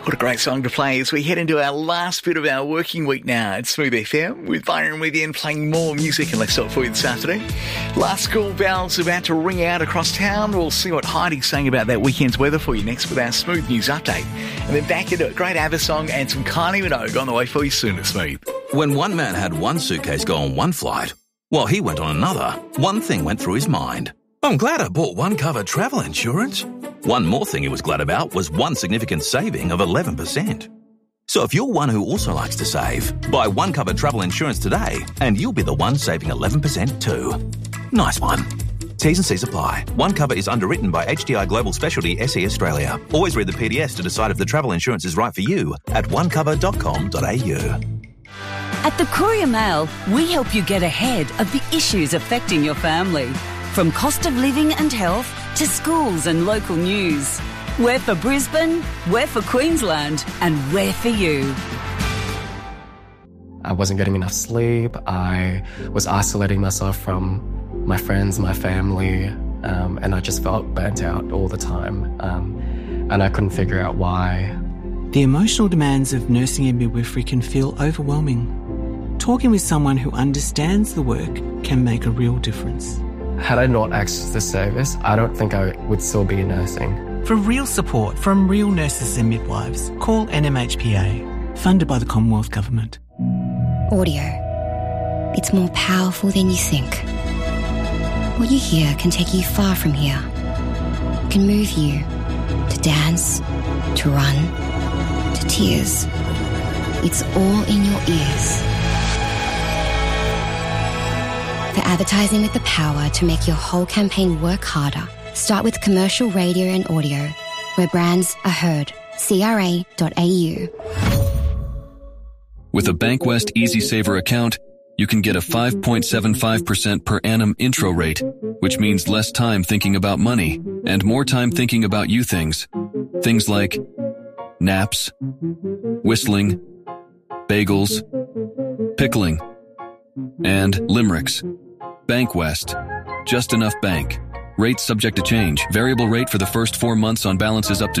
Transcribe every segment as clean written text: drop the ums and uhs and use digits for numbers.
What a great song to play as we head into our last bit of our working week now at Smooth FM with Byron with you and playing more music and less talk for you this afternoon. Last school bells about to ring out across town. We'll see what Heidi's saying about that weekend's weather for you next with our Smooth News update. And then back into a great ABBA song and some Kylie Minogue on the way for you soon at Smooth. When one man had one suitcase go on one flight, while he went on another, one thing went through his mind. I'm glad I bought One Cover travel insurance. One more thing he was glad about was one significant saving of 11%. So if you're one who also likes to save, buy One Cover travel insurance today and you'll be the one saving 11% too. Nice one. T's and C's apply. One Cover is underwritten by HDI Global Specialty SE Australia. Always read the PDS to decide if the travel insurance is right for you at onecover.com.au. At the Courier Mail, we help you get ahead of the issues affecting your family. From cost of living and health to schools and local news. We're for Brisbane, we're for Queensland, and we're for you. I wasn't getting enough sleep. I was isolating myself from my friends, my family, and I just felt burnt out all the time. And I couldn't figure out why. The emotional demands of nursing and midwifery can feel overwhelming. Talking with someone who understands the work can make a real difference. Had I not accessed this service, I don't think I would still be nursing. For real support from real nurses and midwives, call NMHPA, funded by the Commonwealth Government. Audio. It's more powerful than you think. What you hear can take you far from here. It can move you to dance, to run, to tears. It's all in your ears. For advertising with the power to make your whole campaign work harder, start with commercial radio and audio, where brands are heard. CRA.au. With a Bankwest Easy Saver account, you can get a 5.75% per annum intro rate, which means less time thinking about money and more time thinking about you things. Things like naps, whistling, bagels, pickling, and limericks. Bankwest. Just enough bank. Rates subject to change. Variable rate for the first 4 months on balances up to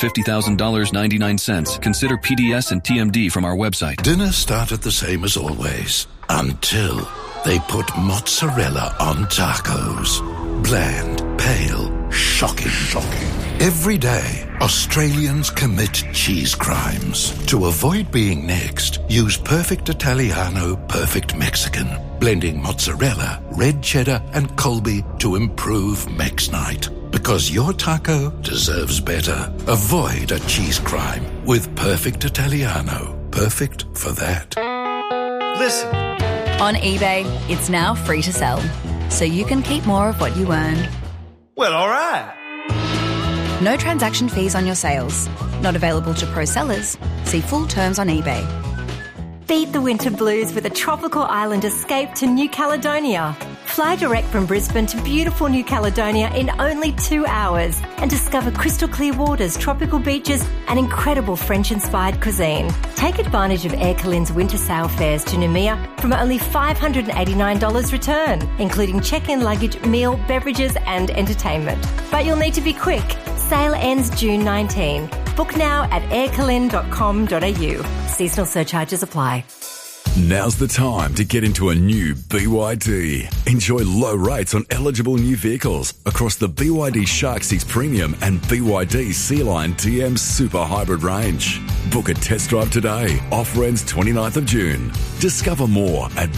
$250,000.99. Consider PDS and TMD from our website. Dinner started the same as always, until they put mozzarella on tacos. Bland, pale, shocking. Every day, Australians commit cheese crimes. To avoid being next, use Perfect Italiano, Perfect Mexican. Blending mozzarella, red cheddar, and Colby to improve Mex Night. Because your taco deserves better. Avoid a cheese crime with Perfect Italiano. Perfect for that. Listen. On eBay, it's now free to sell, so you can keep more of what you earn. Well, all right. No transaction fees on your sales. Not available to pro sellers. See full terms on eBay. Beat the winter blues with a tropical island escape to New Caledonia. Fly direct from Brisbane to beautiful New Caledonia in only 2 hours and discover crystal clear waters, tropical beaches and incredible French-inspired cuisine. Take advantage of Air Calin's winter sail fares to Noumea from only $589 return, including check-in luggage, meal, beverages and entertainment. But you'll need to be quick. Sale ends June 19. Book now at aircalin.com.au. Seasonal surcharges apply. Now's the time to get into a new BYD. Enjoy low rates on eligible new vehicles across the BYD Shark 6 Premium and BYD Sea-Line TM Super Hybrid range. Book a test drive today. Offer ends 29th of June. Discover more at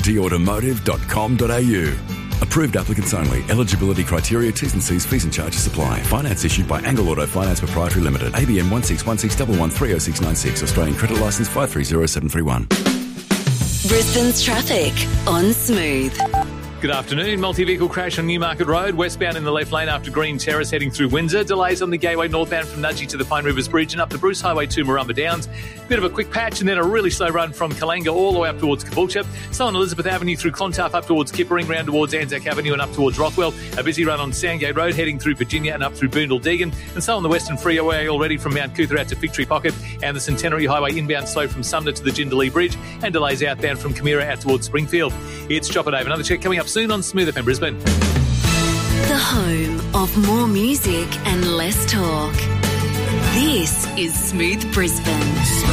bydautomotive.com.au. Approved applicants only. Eligibility criteria, T's and C's, fees and charges apply. Finance issued by Angle Auto Finance Proprietary Limited. ABN 16161130696. Australian credit licence 530731. Brisbane's traffic on Smooth. Good afternoon. Multi-vehicle crash on Newmarket Road, westbound in the left lane after Green Terrace heading through Windsor. Delays on the Gateway northbound from Nudgee to the Pine Rivers Bridge and up to Bruce Highway to Murrumba Downs. Bit of a quick patch and then a really slow run from Kalanga all the way up towards Caboolture. So on Elizabeth Avenue through Clontarf up towards Kippering, round towards Anzac Avenue and up towards Rothwell. A busy run on Sandgate Road heading through Virginia and up through Boondall Deagon. And so on the Western Freeway already from Mount Coother out to Fig Tree Pocket and the Centenary Highway inbound slow from Sumner to the Jindalee Bridge and delays outbound from Camira out towards Springfield. It's Chopper Dave. Another check coming up soon on Smooth FM Brisbane. The home of more music and less talk. This This is Smooth Brisbane.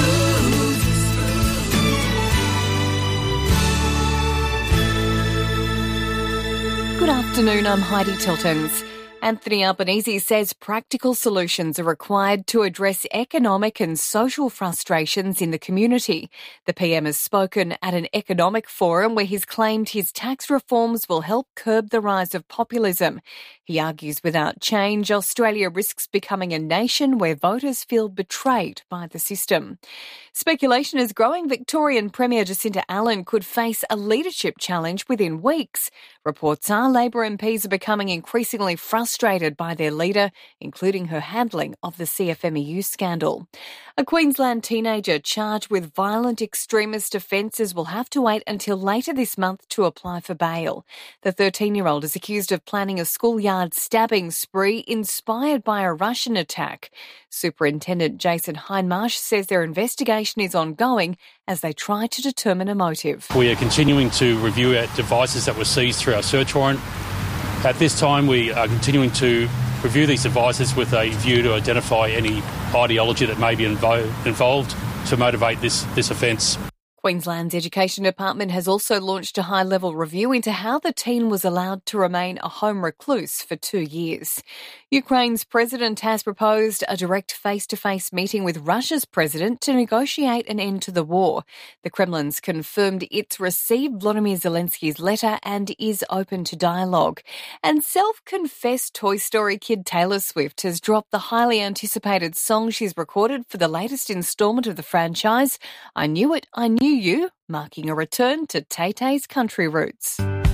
Good afternoon, I'm Heidi Tiltons. Anthony Albanese says practical solutions are required to address economic and social frustrations in the community. The PM has spoken at an economic forum where he's claimed his tax reforms will help curb the rise of populism. He argues without change, Australia risks becoming a nation where voters feel betrayed by the system. Speculation is growing Victorian Premier Jacinta Allen could face a leadership challenge within weeks. Reports are Labor MPs are becoming increasingly frustrated by their leader, including her handling of the CFMEU scandal. A Queensland teenager charged with violent extremist offences will have to wait until later this month to apply for bail. The 13-year-old is accused of planning a schoolyard stabbing spree inspired by a Russian attack. Superintendent Jason Hindmarsh says their investigation is ongoing as they try to determine a motive. We are continuing to review our devices that were seized through our search warrant. At this time, we are continuing to review these devices with a view to identify any ideology that may be involved to motivate this offence. Queensland's Education Department has also launched a high-level review into how the teen was allowed to remain a home recluse for 2 years. Ukraine's president has proposed a direct face-to-face meeting with Russia's president to negotiate an end to the war. The Kremlin's confirmed it's received Volodymyr Zelensky's letter and is open to dialogue. And self-confessed Toy Story kid Taylor Swift has dropped the highly anticipated song she's recorded for the latest instalment of the franchise, I Knew It, I Knew You, marking a return to Tay-Tay's country roots.